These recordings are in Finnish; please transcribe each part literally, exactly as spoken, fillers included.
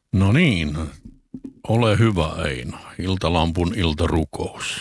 No niin, ole hyvä Eino. Iltalampun iltarukous.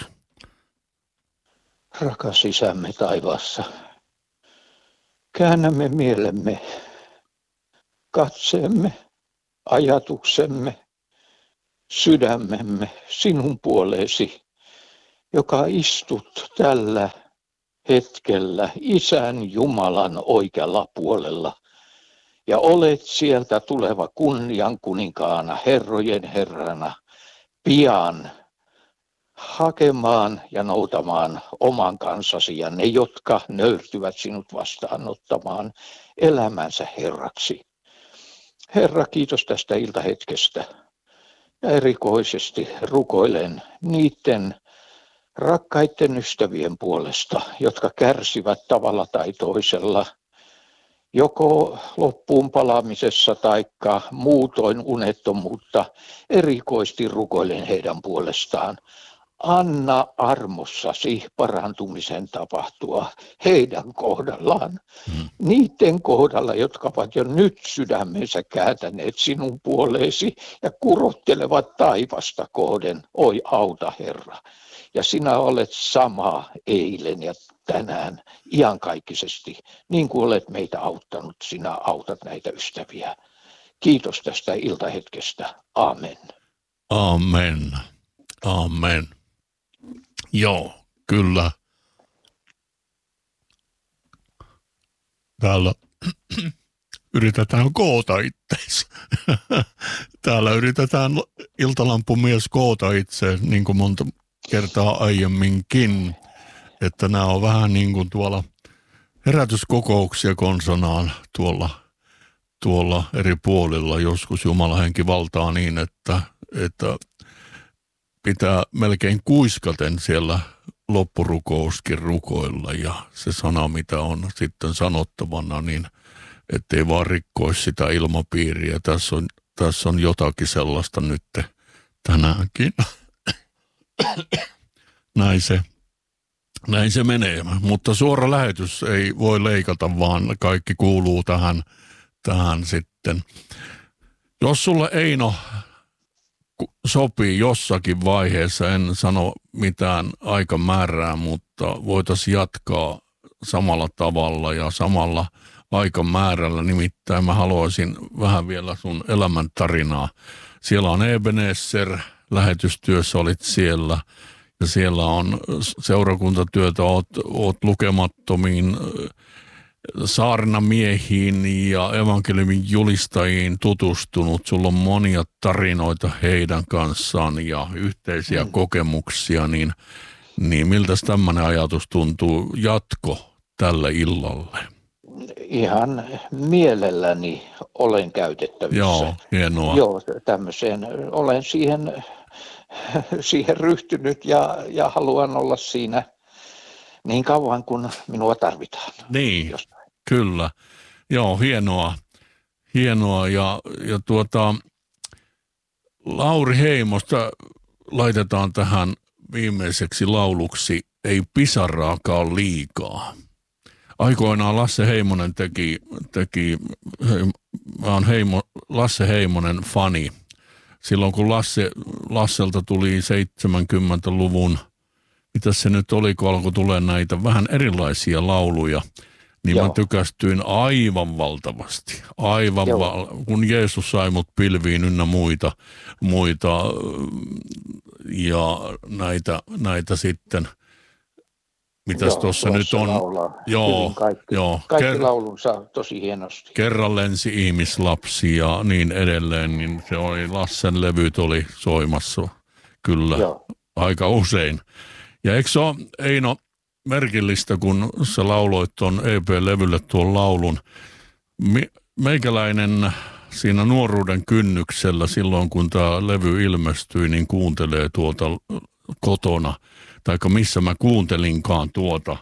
Rakas Isämme taivaassa, käännämme mielemme, katseemme, ajatuksemme, sydämemme sinun puoleesi, joka istut tällä hetkellä Isän Jumalan oikealla puolella ja olet sieltä tuleva kunnian kuninkaana, herrojen herrana, pian hakemaan ja noutamaan oman kansasi ja ne, jotka nöyrtyvät sinut vastaanottamaan elämänsä Herraksi. Herra, kiitos tästä iltahetkestä ja erikoisesti rukoilen niiden rakkaiden ystävien puolesta, jotka kärsivät tavalla tai toisella, joko loppuun palaamisessa tai muutoin unettomuutta, erikoisesti rukoilen heidän puolestaan. Anna armossasi parantumisen tapahtua heidän kohdallaan, hmm. niiden kohdalla, jotka ovat jo nyt sydämensä kääntäneet sinun puoleesi ja kurottelevat taivasta kohden. Oi auta Herra, ja sinä olet sama eilen ja tänään iankaikkisesti, niin kuin olet meitä auttanut, sinä autat näitä ystäviä. Kiitos tästä iltahetkestä. Amen. Amen. Amen. Joo, kyllä. Täällä yritetään koota itseensä. Täällä yritetään iltalampumies koota itse, niin kuin monta kertaa aiemminkin. Että nämä on vähän niin kuin tuolla herätyskokouksia konsonaan tuolla, tuolla eri puolilla. Joskus Jumalan henki valtaa niin, että, että pitää melkein kuiskaten siellä loppurukouskin rukoilla ja se sana, mitä on sitten sanottavana, niin ettei vaan rikkoisi sitä ilmapiiriä. Tässä on, tässä on jotakin sellaista nyt tänäänkin. Näin se, näin se menee, mutta suora lähetys ei voi leikata, vaan kaikki kuuluu tähän, tähän sitten. Jos sulle Eino sopii jossakin vaiheessa, en sano mitään aikamäärää, mutta voitaisiin jatkaa samalla tavalla ja samalla aikamäärällä. Nimittäin mä haluaisin vähän vielä sun elämäntarinaa. Siellä on Ebenezer, lähetystyössä olit siellä ja siellä on seurakuntatyötä, oot, oot lukemattomiin saarnamiehiin ja evankeliumin julistajiin tutustunut. Sulla on monia tarinoita heidän kanssaan ja yhteisiä mm. kokemuksia, niin, niin miltä tämmöinen ajatus tuntuu jatko tälle illalle? Ihan mielelläni olen käytettävissä. Joo, hienoa. Joo, tämmöiseen olen siihen, siihen ryhtynyt ja, ja haluan olla siinä niin kauan kuin minua tarvitaan. Niin, jostain. Kyllä. Joo, hienoa. Hienoa. Ja, ja tuota, Lauri Heimosta laitetaan tähän viimeiseksi lauluksi Ei pisaraakaan liikaa. Aikoinaan Lasse Heimonen teki, teki mä oon Heimo, Lasse Heimonen fani. Silloin kun Lasse, Lasselta tuli seitsemänkymmentäluvun mitäs se nyt oli, kun alkoi tulee näitä vähän erilaisia lauluja, niin Joo. mä tykästyin aivan valtavasti. Aivan, val- kun Jeesus sai mut pilviin ynnä muita, muita ja näitä, näitä sitten, mitäs tuossa nyt on. Joo, kaikki, joo. kaikki Ker- laulunsa tosi hienosti. Kerran lensi ihmislapsi ja niin edelleen, niin se oli, Lassen levyt oli soimassa kyllä Joo. aika usein. Ja eikö se ole, Eino, merkillistä, kun sä lauloit tuon E P-levylle tuon laulun. Meikäläinen siinä nuoruuden kynnyksellä silloin, kun tämä levy ilmestyi, niin kuuntelee tuota kotona, taikka missä mä kuuntelinkaan tuota,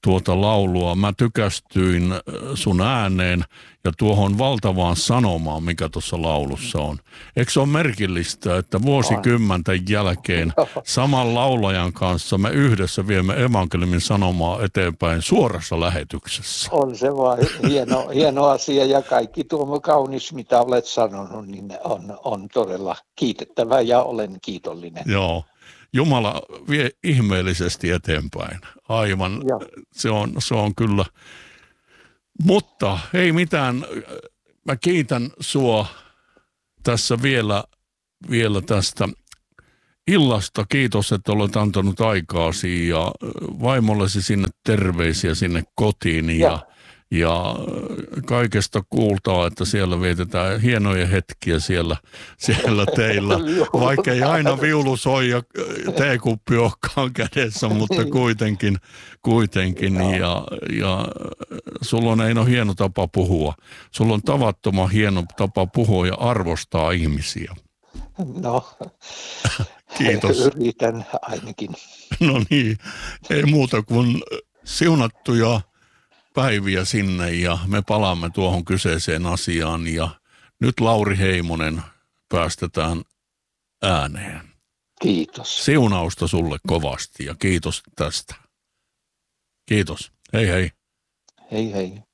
tuota laulua. Mä tykästyin sun ääneen ja tuohon valtavaan sanomaan, mikä tuossa laulussa on. Eikö se ole merkillistä, että vuosikymmenten jälkeen saman laulajan kanssa me yhdessä viemme evankeliumin sanomaa eteenpäin suorassa lähetyksessä? On se vaan hieno, hieno asia ja kaikki tuo kaunis, mitä olet sanonut, niin on, on todella kiitettävä ja olen kiitollinen. Joo. Jumala vie ihmeellisesti eteenpäin. Aivan, se on, se on kyllä. Mutta ei mitään, mä kiitän sua tässä vielä, vielä tästä illasta. Kiitos, että olet antanut aikaasi ja vaimollesi sinne terveisiä sinne kotiin ja, ja. Ja kaikesta kuultaa, että siellä vietetään hienoja hetkiä siellä, siellä teillä. Vaikka ei aina viulu soi ja teekuppi olekaan kädessä, mutta kuitenkin. kuitenkin. Ja, ja sulla on Eino hieno tapa puhua. Sulla on tavattoman hieno tapa puhua ja arvostaa ihmisiä. No, kiitos. Yritän ainakin. No niin, ei muuta kuin siunattuja päiviä sinne ja me palaamme tuohon kyseiseen asiaan ja nyt Lauri Heimonen päästetään ääneen. Kiitos. Siunausta sulle kovasti ja kiitos tästä. Kiitos. Hei hei. Hei hei.